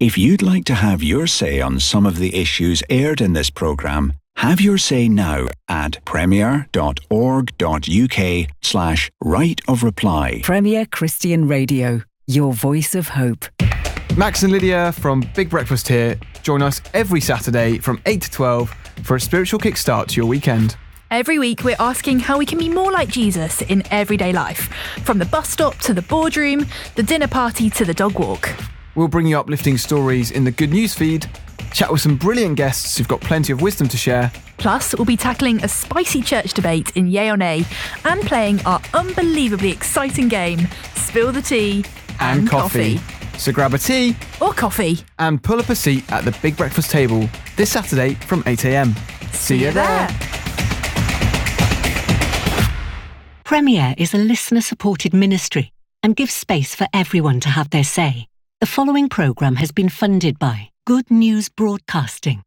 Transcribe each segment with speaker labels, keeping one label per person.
Speaker 1: If you'd like to have your say on some of the issues aired in this programme, have your say now at premier.org.uk/right of reply.
Speaker 2: Premier Christian Radio, your voice of hope.
Speaker 3: Max and Lydia from Big Breakfast here. Join us every Saturday from 8 to 12 for a spiritual kickstart to your weekend.
Speaker 4: Every week we're asking how we can be more like Jesus in everyday life, from the bus stop to the boardroom, the dinner party to the dog walk.
Speaker 3: We'll bring you uplifting stories in the Good News feed, chat with some brilliant guests who've got plenty of wisdom to share.
Speaker 4: Plus, we'll be tackling a spicy church debate in Yay or Nay and playing our unbelievably exciting game, Spill the Tea and Coffee.
Speaker 3: So grab a tea
Speaker 4: or coffee
Speaker 3: and pull up a seat at the Big Breakfast table this Saturday from 8 a.m.
Speaker 4: See you there.
Speaker 5: Premier is a listener-supported ministry and gives space for everyone to have their say. The following programme has been funded by Good News Broadcasting.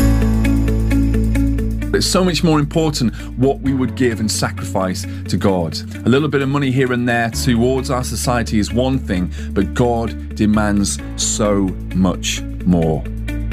Speaker 6: It's so much more important what we would give and sacrifice to God. A little bit of money here and there towards our society is one thing, but God demands so much more.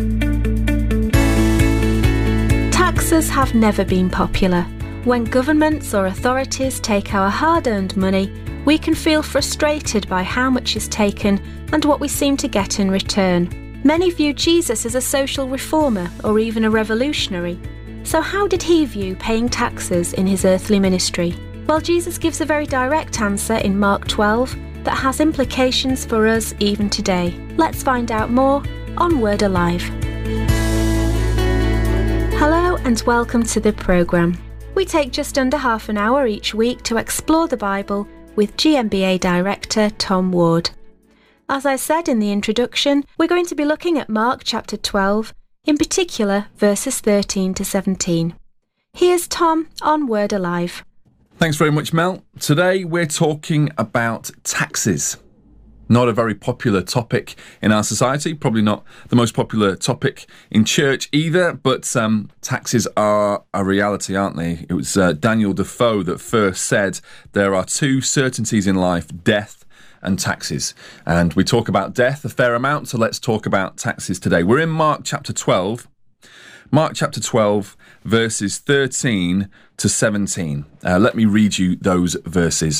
Speaker 7: Taxes have never been popular. When governments or authorities take our hard-earned money, we can feel frustrated by how much is taken and what we seem to get in return. Many view Jesus as a social reformer or even a revolutionary. So how did he view paying taxes in his earthly ministry? Well, Jesus gives a very direct answer in Mark 12 that has implications for us even today. Let's find out more on Word Alive. Hello and welcome to the programme. We take just under half an hour each week to explore the Bible with GMBA Director Tom Ward. As I said in the introduction, we're going to be looking at Mark chapter 12, in particular verses 13 to 17. Here's Tom on Word Alive.
Speaker 6: Thanks very much, Mel. Today we're talking about taxes. Not a very popular topic in our society, probably not the most popular topic in church either, but taxes are a reality, aren't they? It was Daniel Defoe that first said there are two certainties in life, death and taxes. And we talk about death a fair amount, so let's talk about taxes today. We're in Mark chapter 12. Mark chapter 12, verses 13 to 17. Let me read you those verses.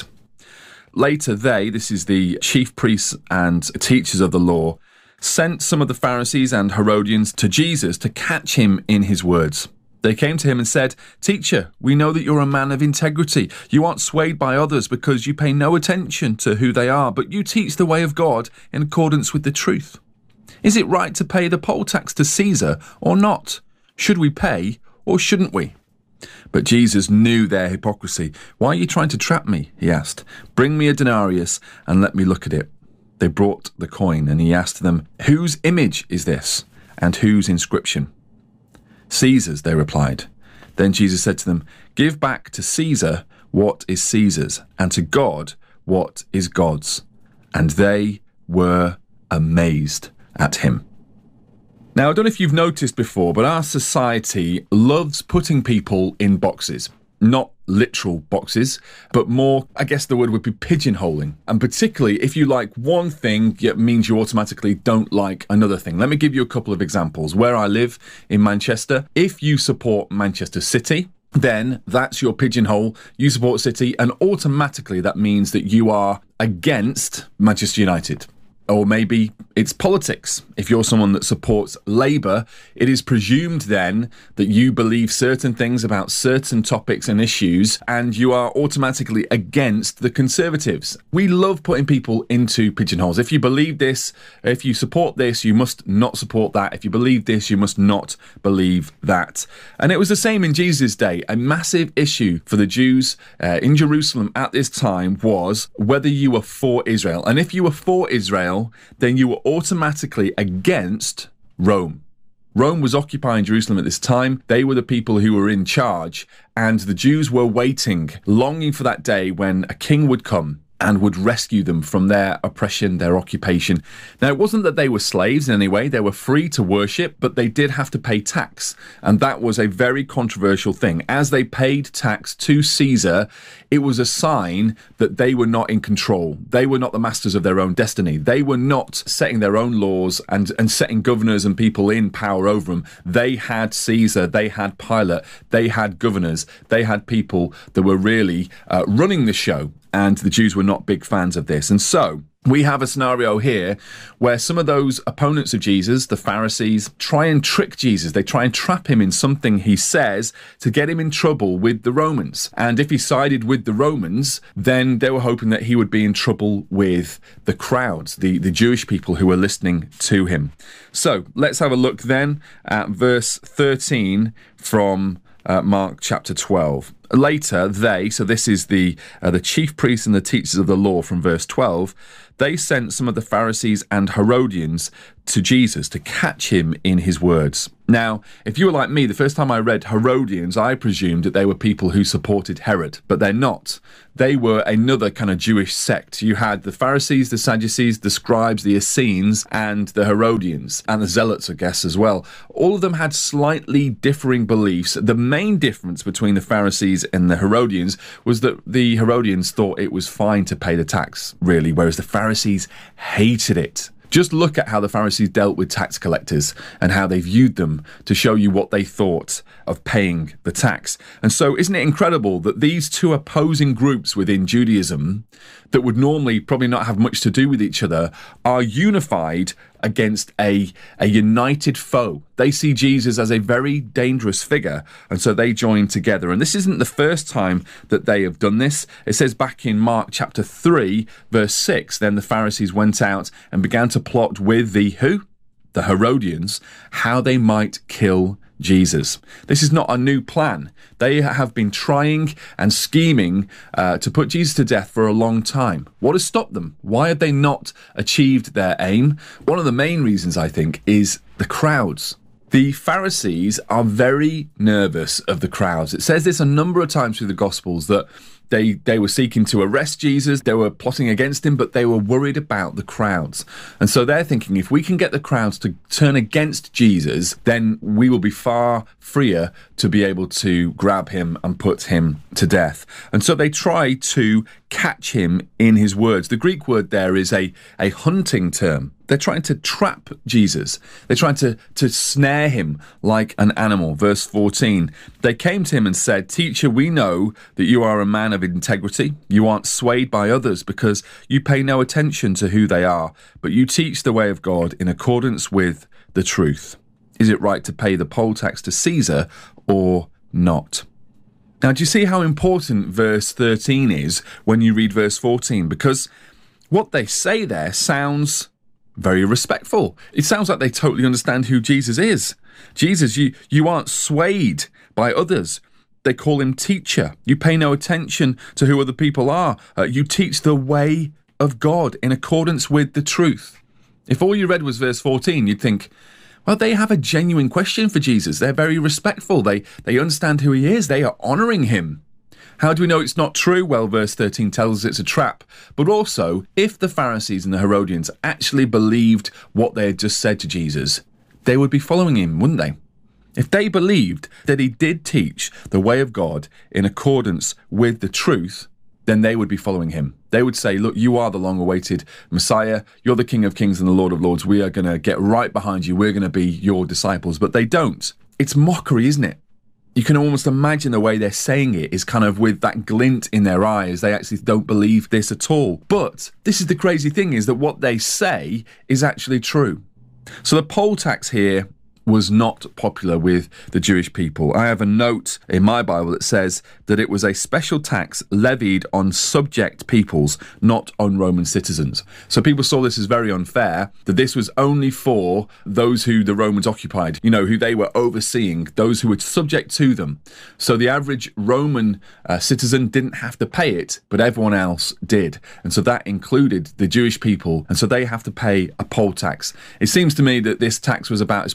Speaker 6: Later this is the chief priests and teachers of the law, sent some of the Pharisees and Herodians to Jesus to catch him in his words. They came to him and said, "Teacher, we know that you're a man of integrity. You aren't swayed by others because you pay no attention to who they are, but you teach the way of God in accordance with the truth. Is it right to pay the poll tax to Caesar or not? Should we pay or shouldn't we?" But Jesus knew their hypocrisy. "Why are you trying to trap me?" he asked. "Bring me a denarius and let me look at it." They brought the coin, and he asked them, "Whose image is this, and whose inscription?" "Caesar's," they replied. Then Jesus said to them, "Give back to Caesar what is Caesar's, and to God what is God's." And they were amazed at him. Now, I don't know if you've noticed before, but our society loves putting people in boxes. Not literal boxes, but more, I guess the word would be pigeonholing. And particularly if you like one thing, it means you automatically don't like another thing. Let me give you a couple of examples. Where I live in Manchester, if you support Manchester City, then that's your pigeonhole. You support City, and automatically that means that you are against Manchester United. Or maybe it's politics. If you're someone that supports Labour, it is presumed then that you believe certain things about certain topics and issues, and you are automatically against the Conservatives. We love putting people into pigeonholes. If you believe this, if you support this, you must not support that. If you believe this, you must not believe that. And it was the same in Jesus' day. A massive issue for the Jews in Jerusalem at this time was whether you were for Israel. And if you were for Israel, then you were automatically against Rome. Rome was occupying Jerusalem at this time. They were the people who were in charge, and the Jews were waiting, longing for that day when a king would come and would rescue them from their oppression, their occupation. Now, it wasn't that they were slaves in any way. They were free to worship, but they did have to pay tax. And that was a very controversial thing. As they paid tax to Caesar, it was a sign that they were not in control. They were not the masters of their own destiny. They were not setting their own laws and setting governors and people in power over them. They had Caesar, they had Pilate, they had governors, they had people that were really running the show. And the Jews were not big fans of this. And so we have a scenario here where some of those opponents of Jesus, the Pharisees, try and trick Jesus. They try and trap him in something he says to get him in trouble with the Romans. And if he sided with the Romans, then they were hoping that he would be in trouble with the crowds, the Jewish people who were listening to him. So let's have a look then at verse 13 from Mark chapter 12. Later, so this is the chief priests and the teachers of the law from verse 12, they sent some of the Pharisees and Herodians to Jesus to catch him in his words. Now, if you were like me, the first time I read Herodians, I presumed that they were people who supported Herod, but they're not. They were another kind of Jewish sect. You had the Pharisees, the Sadducees, the scribes, the Essenes, and the Herodians, and the Zealots, I guess, as well. All of them had slightly differing beliefs. The main difference between the Pharisees and the Herodians was that the Herodians thought it was fine to pay the tax, really, whereas the Pharisees hated it. Just look at how the Pharisees dealt with tax collectors and how they viewed them to show you what they thought of paying the tax. And so isn't it incredible that these two opposing groups within Judaism that would normally probably not have much to do with each other are unified against a united foe? They see Jesus as a very dangerous figure, and so they join together. And this isn't the first time that they have done this. It says back in Mark chapter 3, verse 6, then the Pharisees went out and began to plot with the Herodians, how they might kill Jesus. This is not a new plan. They have been trying and scheming to put Jesus to death for a long time. What has stopped them? Why have they not achieved their aim? One of the main reasons, I think, is the crowds. The Pharisees are very nervous of the crowds. It says this a number of times through the Gospels that they were seeking to arrest Jesus, they were plotting against him, but they were worried about the crowds. And so they're thinking, if we can get the crowds to turn against Jesus, then we will be far freer to be able to grab him and put him to death. And so they try to catch him in his words. The Greek word there is a hunting term. They're trying to trap Jesus. They're trying to snare him like an animal. Verse 14, they came to him and said, "Teacher, we know that you are a man of integrity. You aren't swayed by others because you pay no attention to who they are, but you teach the way of God in accordance with the truth. Is it right to pay the poll tax to Caesar or not?" Now, do you see how important verse 13 is when you read verse 14? Because what they say there sounds very respectful. It sounds like they totally understand who Jesus is. Jesus, you aren't swayed by others. They call him teacher. You pay no attention to who other people are. You teach the way of God in accordance with the truth. If all you read was verse 14, you'd think, well, they have a genuine question for Jesus. They're very respectful. They understand who he is. They are honouring him. How do we know it's not true? Well, verse 13 tells us it's a trap. But also, if the Pharisees and the Herodians actually believed what they had just said to Jesus, they would be following him, wouldn't they? If they believed that he did teach the way of God in accordance with the truth, then they would be following him. They would say, look, you are the long-awaited Messiah. You're the King of Kings and the Lord of Lords. We are going to get right behind you. We're going to be your disciples. But they don't. It's mockery, isn't it? You can almost imagine the way they're saying it is kind of with that glint in their eyes. They actually don't believe this at all. But this is the crazy thing, is that what they say is actually true. So the poll tax here was not popular with the Jewish people. I have a note in my Bible that says that it was a special tax levied on subject peoples, not on Roman citizens. So people saw this as very unfair, that this was only for those who the Romans occupied, who they were overseeing, those who were subject to them. So the average Roman citizen didn't have to pay it, but everyone else did. And so that included the Jewish people, and so they have to pay a poll tax. It seems to me that this tax was about as popular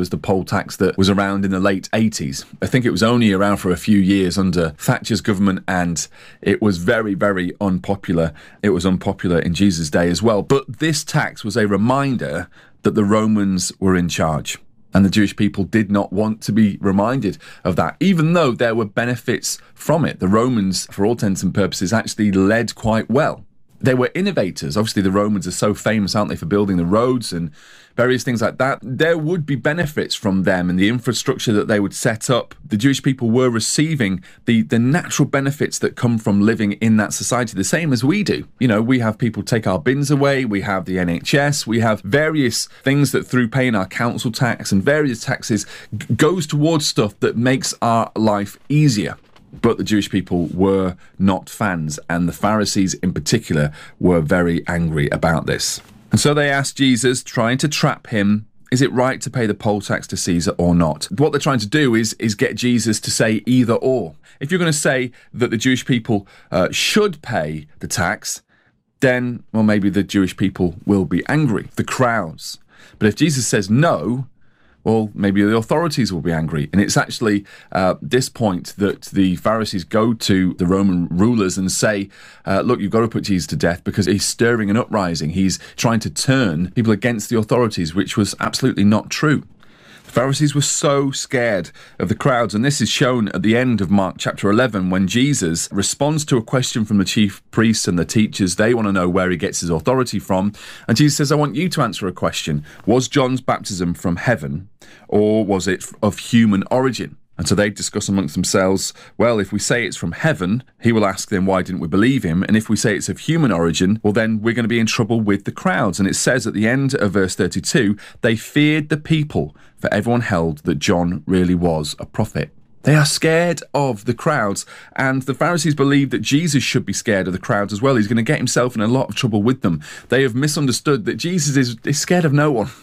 Speaker 6: as the poll tax that was around in the late 80s. I think it was only around for a few years under Thatcher's government, and it was very, very unpopular. It was unpopular in Jesus' day as well. But this tax was a reminder that the Romans were in charge. And the Jewish people did not want to be reminded of that, even though there were benefits from it. The Romans, for all intents and purposes, actually led quite well. They were innovators. Obviously, the Romans are so famous, aren't they, for building the roads and various things like that. There would be benefits from them and the infrastructure that they would set up. The Jewish people were receiving the natural benefits that come from living in that society, the same as we do. You know, we have people take our bins away, we have the NHS, we have various things that through paying our council tax and various taxes goes towards stuff that makes our life easier. But the Jewish people were not fans, and the Pharisees in particular were very angry about this. And so they asked Jesus, trying to trap him, is it right to pay the poll tax to Caesar or not? What they're trying to do is get Jesus to say either or. If you're going to say that the Jewish people should pay the tax, then, well, maybe the Jewish people will be angry, the crowds. But if Jesus says no, well, maybe the authorities will be angry. And it's actually this point that the Pharisees go to the Roman rulers and say, look, you've got to put Jesus to death because he's stirring an uprising. He's trying to turn people against the authorities, which was absolutely not true. The Pharisees were so scared of the crowds, and this is shown at the end of Mark chapter 11 when Jesus responds to a question from the chief priests and the teachers. They want to know where he gets his authority from. And Jesus says, I want you to answer a question. Was John's baptism from heaven or was it of human origin? And so they discuss amongst themselves, well, if we say it's from heaven, he will ask them, why didn't we believe him? And if we say it's of human origin, well, then we're going to be in trouble with the crowds. And it says at the end of verse 32, they feared the people, for everyone held that John really was a prophet. They are scared of the crowds, and the Pharisees believe that Jesus should be scared of the crowds as well. He's going to get himself in a lot of trouble with them. They have misunderstood that Jesus is scared of no one.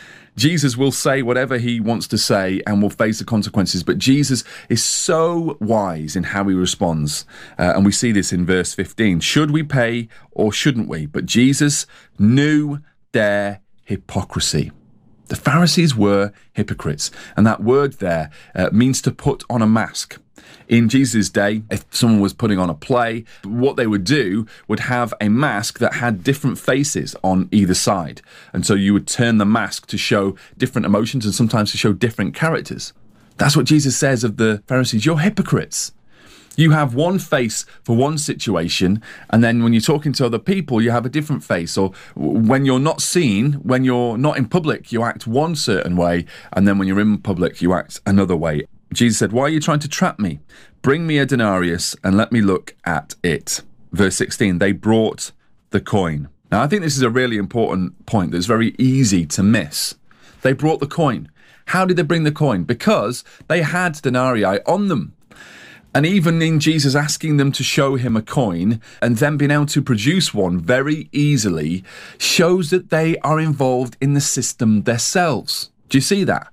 Speaker 6: Jesus will say whatever he wants to say and will face the consequences, but Jesus is so wise in how he responds. And we see this in verse 15. Should we pay or shouldn't we? But Jesus knew their hypocrisy. The Pharisees were hypocrites, and that word there means to put on a mask. In Jesus' day, if someone was putting on a play, what they would do would have a mask that had different faces on either side. And so you would turn the mask to show different emotions and sometimes to show different characters. That's what Jesus says of the Pharisees. You're hypocrites. You have one face for one situation, and then when you're talking to other people, you have a different face. Or when you're not seen, when you're not in public, you act one certain way, and then when you're in public, you act another way. Jesus said, why are you trying to trap me? Bring me a denarius and let me look at it. Verse 16, they brought the coin. Now, I think this is a really important point that's very easy to miss. They brought the coin. How did they bring the coin? Because they had denarii on them. And even in Jesus asking them to show him a coin and then being able to produce one very easily shows that they are involved in the system themselves. Do you see that?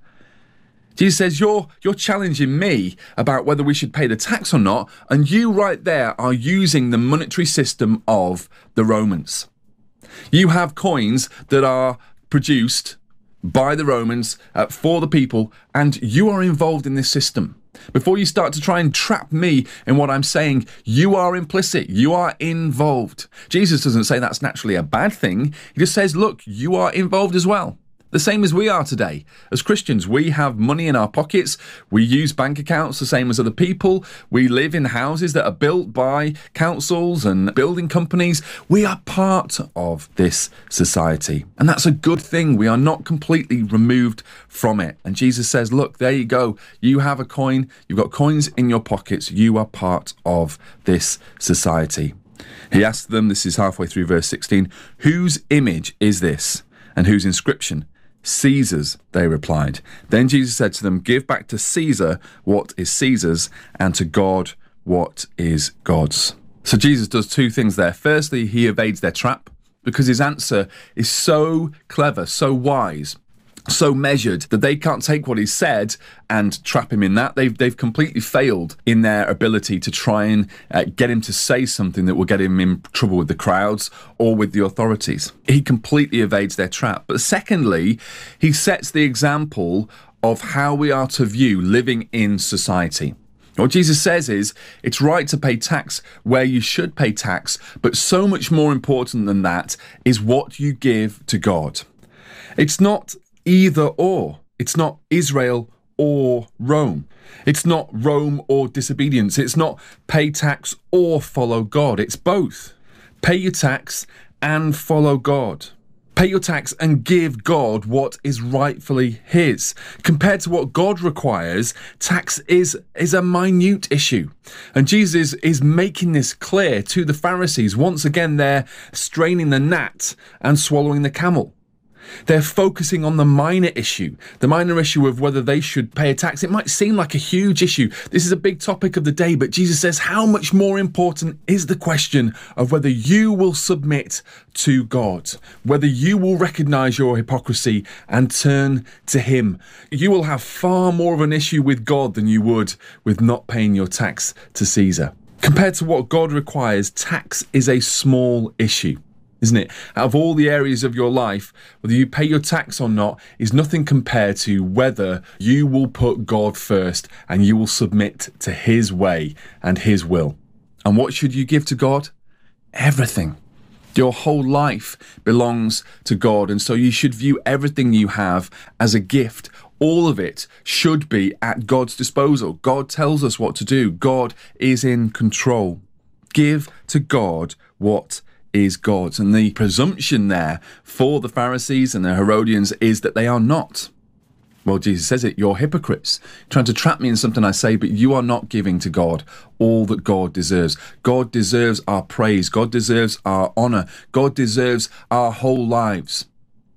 Speaker 6: Jesus says, you're challenging me about whether we should pay the tax or not, and you right there are using the monetary system of the Romans. You have coins that are produced by the Romans for the people, and you are involved in this system. Before you start to try and trap me in what I'm saying, you are implicit, you are involved. Jesus doesn't say that's naturally a bad thing. He just says, look, you are involved as well. The same as we are today. As Christians, we have money in our pockets. We use bank accounts the same as other people. We live in houses that are built by councils and building companies. We are part of this society. And that's a good thing. We are not completely removed from it. And Jesus says, look, there you go. You have a coin. You've got coins in your pockets. You are part of this society. He asked them, this is halfway through verse 16, whose image is this and whose inscription? Caesar's, they replied. Then Jesus said to them, give back to Caesar what is Caesar's, and to God what is God's. So Jesus does two things there. Firstly, he evades their trap because his answer is so clever, so wise, so measured that they can't take what he said and trap him in that. They've completely failed in their ability to try and get him to say something that will get him in trouble with the crowds or with the authorities. He completely evades their trap. But secondly, he sets the example of how we are to view living in society. What Jesus says is, it's right to pay tax where you should pay tax, but so much more important than that is what you give to God. It's not either or. It's not Israel or Rome. It's not Rome or disobedience. It's not pay tax or follow God. It's both. Pay your tax and follow God. Pay your tax and give God what is rightfully his. Compared to what God requires, tax is a minute issue. And Jesus is making this clear to the Pharisees. Once again, they're straining the gnat and swallowing the camel. They're focusing on the minor issue of whether they should pay a tax. It might seem like a huge issue. This is a big topic of the day, but Jesus says how much more important is the question of whether you will submit to God, whether you will recognize your hypocrisy and turn to him. You will have far more of an issue with God than you would with not paying your tax to Caesar. Compared to what God requires, tax is a small issue, isn't it? Out of all the areas of your life, whether you pay your tax or not is nothing compared to whether you will put God first and you will submit to his way and his will. And what should you give to God? Everything. Your whole life belongs to God, and so you should view everything you have as a gift. All of it should be at God's disposal. God tells us what to do. God is in control. Give to God what is God's. And the presumption there for the Pharisees and the Herodians is that they are not. Well, Jesus says it, you're hypocrites, trying to trap me in something I say, but you are not giving to God all that God deserves. God deserves our praise. God deserves our honor. God deserves our whole lives.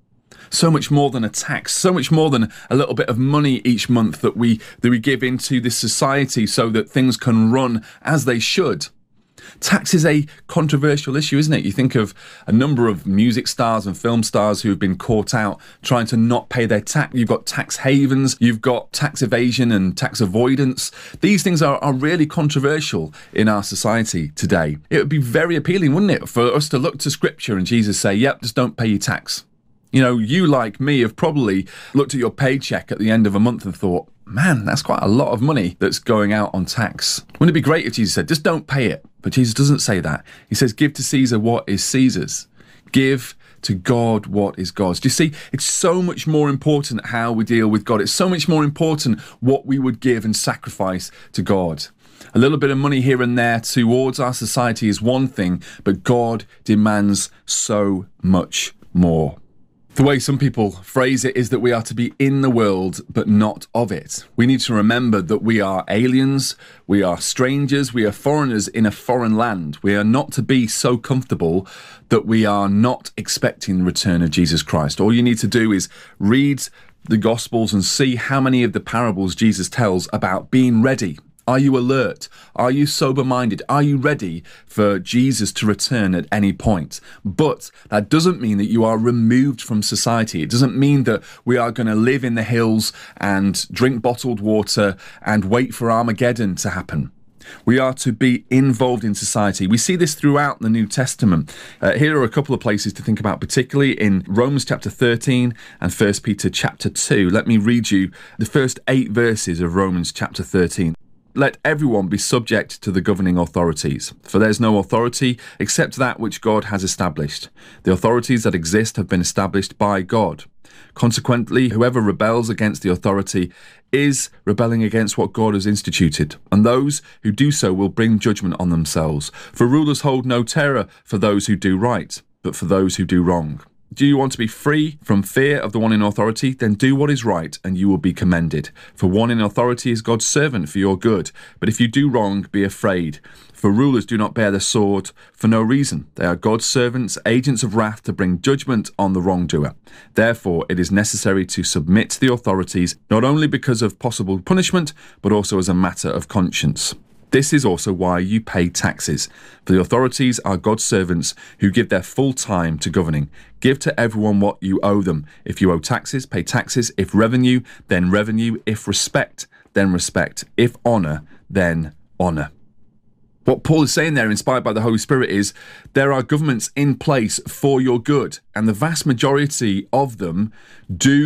Speaker 6: So much more than a tax, so much more than a little bit of money each month that we give into this society so that things can run as they should. Tax is a controversial issue, isn't it? You think of a number of music stars and film stars who have been caught out trying to not pay their tax. You've got tax havens, you've got tax evasion and tax avoidance. These things are really controversial in our society today. It would be very appealing, wouldn't it, for us to look to Scripture and Jesus say, yep, just don't pay your tax. You know, you like me have probably looked at your paycheck at the end of a month and thought, man, that's quite a lot of money that's going out on tax. Wouldn't it be great if Jesus said, just don't pay it? But Jesus doesn't say that. He says, give to Caesar what is Caesar's. Give to God what is God's. Do you see? It's so much more important how we deal with God. It's so much more important what we would give and sacrifice to God. A little bit of money here and there towards our society is one thing, but God demands so much more. The way some people phrase it is that we are to be in the world, but not of it. We need to remember that we are aliens, we are strangers, we are foreigners in a foreign land. We are not to be so comfortable that we are not expecting the return of Jesus Christ. All you need to do is read the Gospels and see how many of the parables Jesus tells about being ready. Are you alert? Are you sober-minded? Are you ready for Jesus to return at any point? But that doesn't mean that you are removed from society. It doesn't mean that we are going to live in the hills and drink bottled water and wait for Armageddon to happen. We are to be involved in society. We see this throughout the New Testament. Here are a couple of places to think about, particularly in Romans chapter 13 and 1 Peter chapter 2. Let me read you the first 8 verses of Romans chapter 13. Let everyone be subject to the governing authorities, for there is no authority except that which God has established. The authorities that exist have been established by God. Consequently, whoever rebels against the authority is rebelling against what God has instituted, and those who do so will bring judgment on themselves. For rulers hold no terror for those who do right, but for those who do wrong. Do you want to be free from fear of the one in authority? Then do what is right, and you will be commended. For one in authority is God's servant for your good. But if you do wrong, be afraid. For rulers do not bear the sword for no reason. They are God's servants, agents of wrath to bring judgment on the wrongdoer. Therefore, it is necessary to submit to the authorities, not only because of possible punishment, but also as a matter of conscience. This is also why you pay taxes, for the authorities are God's servants who give their full time to governing. Give to everyone what you owe them. If you owe taxes, pay taxes. If revenue, then revenue. If respect, then respect. If honour, then honour. What Paul is saying there, inspired by the Holy Spirit, is there are governments in place for your good, and the vast majority of them do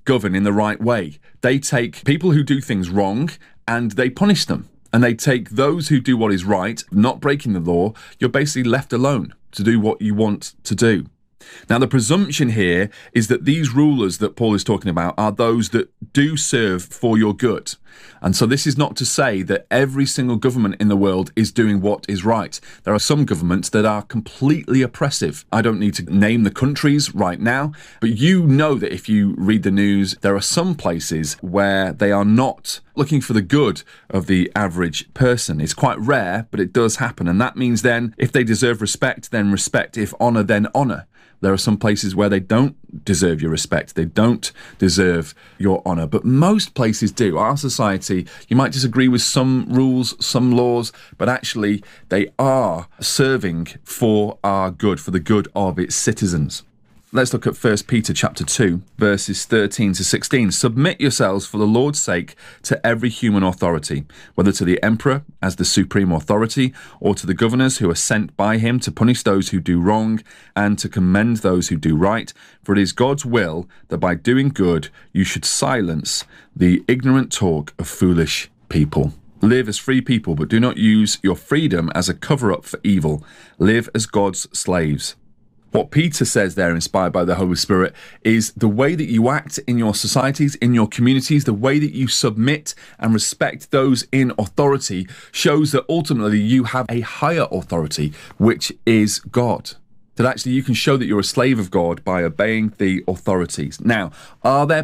Speaker 6: govern in the right way. They take people who do things wrong and they punish them. And they take those who do what is right, not breaking the law. You're basically left alone to do what you want to do. Now, the presumption here is that these rulers that Paul is talking about are those that do serve for your good. And so this is not to say that every single government in the world is doing what is right. There are some governments that are completely oppressive. I don't need to name the countries right now, but you know that if you read the news, there are some places where they are not looking for the good of the average person. It's quite rare, but it does happen. And that means then if they deserve respect, then respect. If honour, then honour. There are some places where they don't deserve your respect. They don't deserve your honour. But most places do. Our society, you might disagree with some rules, some laws, but actually they are serving for our good, for the good of its citizens. Let's look at 1 Peter chapter 2, verses 13 to 16. Submit yourselves for the Lord's sake to every human authority, whether to the emperor as the supreme authority, or to the governors who are sent by him to punish those who do wrong and to commend those who do right. For it is God's will that by doing good you should silence the ignorant talk of foolish people. Live as free people, but do not use your freedom as a cover-up for evil. Live as God's slaves. What Peter says there, inspired by the Holy Spirit, is the way that you act in your societies, in your communities, the way that you submit and respect those in authority shows that ultimately you have a higher authority, which is God. That actually you can show that you're a slave of God by obeying the authorities. Now, are there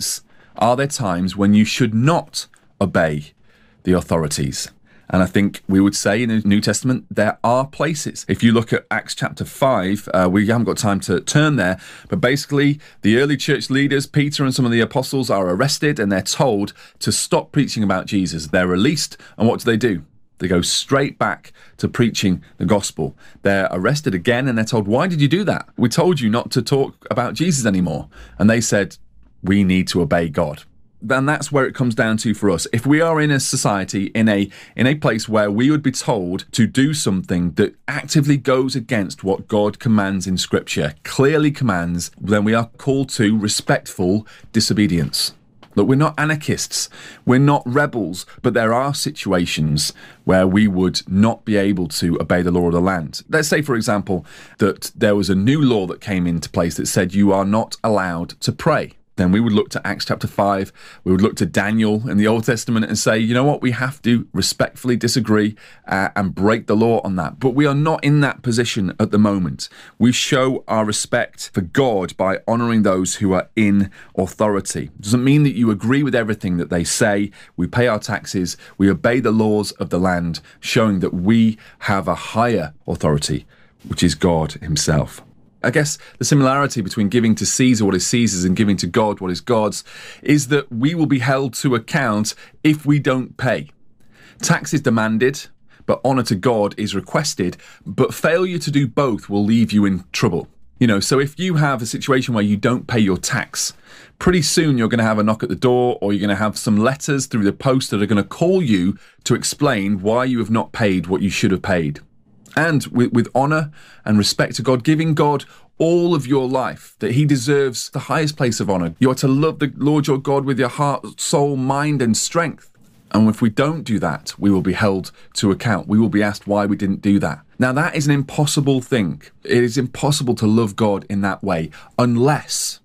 Speaker 6: times when you should not obey the authorities? And I think we would say in the New Testament, there are places. If you look at Acts chapter 5, we haven't got time to turn there, but basically the early church leaders, Peter and some of the apostles, are arrested and they're told to stop preaching about Jesus. They're released, and what do? They go straight back to preaching the gospel. They're arrested again and they're told, why did you do that? We told you not to talk about Jesus anymore. And they said, we need to obey God. And that's where it comes down to for us. If we are in a society, in a place where we would be told to do something that actively goes against what God commands in Scripture, clearly commands, then we are called to respectful disobedience. Look, we're not anarchists, we're not rebels, but there are situations where we would not be able to obey the law of the land. Let's say, for example, that there was a new law that came into place that said you are not allowed to pray. Then we would look to Acts chapter 5, we would look to Daniel in the Old Testament and say, you know what, we have to respectfully disagree and break the law on that. But we are not in that position at the moment. We show our respect for God by honouring those who are in authority. It doesn't mean that you agree with everything that they say. We pay our taxes, we obey the laws of the land, showing that we have a higher authority, which is God himself. I guess the similarity between giving to Caesar what is Caesar's and giving to God what is God's is that we will be held to account if we don't pay. Tax is demanded, but honour to God is requested, but failure to do both will leave you in trouble. So if you have a situation where you don't pay your tax, pretty soon you're going to have a knock at the door, or you're going to have some letters through the post that are going to call you to explain why you have not paid what you should have paid. And with honour and respect to God, giving God all of your life, that he deserves the highest place of honour. You are to love the Lord your God with your heart, soul, mind and strength. And if we don't do that, we will be held to account. We will be asked why we didn't do that. Now, that is an impossible thing. It is impossible to love God in that way unless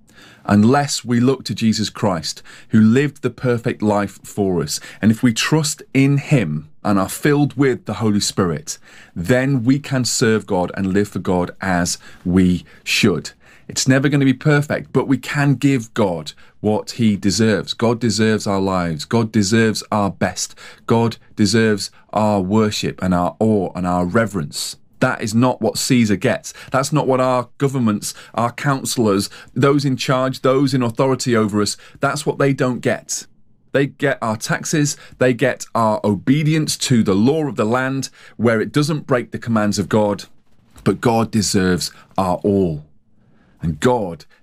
Speaker 6: we look to Jesus Christ, who lived the perfect life for us. And if we trust in him and are filled with the Holy Spirit, then we can serve God and live for God as we should. It's never going to be perfect, but we can give God what he deserves. God deserves our lives. God deserves our best. God deserves our worship and our awe and our reverence. That is not what Caesar gets. That's not what our governments, our councillors, those in charge, those in authority over us, that's what they don't get. They get our taxes, they get our obedience to the law of the land, where it doesn't break the commands of God, but God deserves our all. And God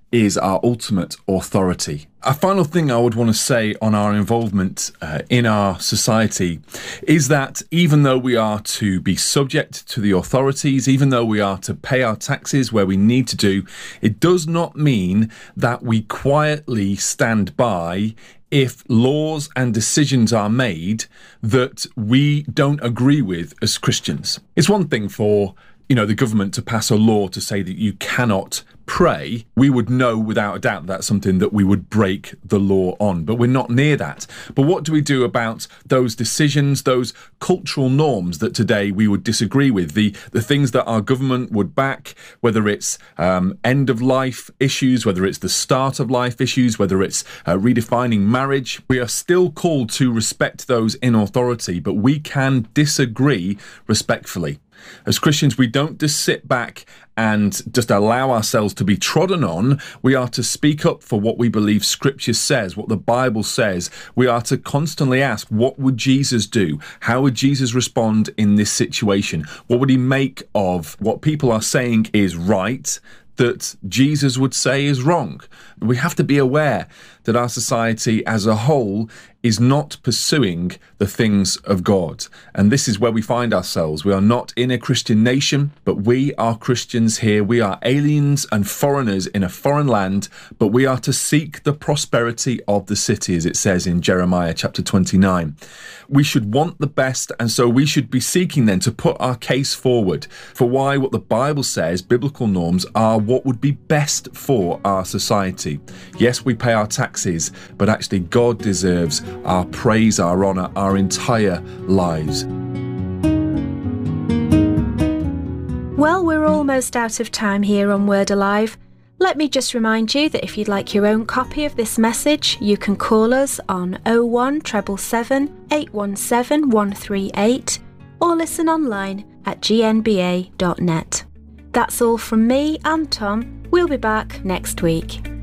Speaker 6: is our ultimate authority. A final thing I would want to say on our involvement in our society is that even though we are to be subject to the authorities, even though we are to pay our taxes where we need to do, it does not mean that we quietly stand by if laws and decisions are made that we don't agree with as Christians. It's one thing for the government to pass a law to say that you cannot pray. We would know without a doubt that's something that we would break the law on, but we're not near that. But what do we do about those decisions, those cultural norms that today we would disagree with, the things that our government would back, whether it's end of life issues, whether it's the start of life issues, whether it's redefining marriage? We are still called to respect those in authority, but we can disagree respectfully. As Christians, we don't just sit back and just allow ourselves to be trodden on. We are to speak up for what we believe Scripture says, what the Bible says. We are to constantly ask, what would Jesus do? How would Jesus respond in this situation? What would he make of what people are saying is right, that Jesus would say is wrong? We have to be aware that our society as a whole is not pursuing the things of God. And this is where we find ourselves. We are not in a Christian nation, but we are Christians here. We are aliens and foreigners in a foreign land, but we are to seek the prosperity of the city, as it says in Jeremiah chapter 29. We should want the best, and so we should be seeking then to put our case forward for why what the Bible says, biblical norms, are what would be best for our society. Yes, we pay our taxes, but actually God deserves our praise, our honour, our entire lives.
Speaker 7: Well, we're almost out of time here on Word Alive. Let me just remind you that if you'd like your own copy of this message, you can call us on 01777 817 138 or listen online at gnba.net. That's all from me and Tom. We'll be back next week.